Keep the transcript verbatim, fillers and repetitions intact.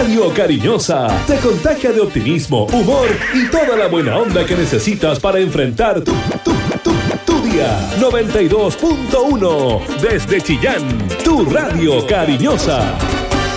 Radio Cariñosa te contagia de optimismo, humor y toda la buena onda que necesitas para enfrentar tu, tu, tu, tu día. noventa y dos punto uno desde Chillán, tu Radio Cariñosa.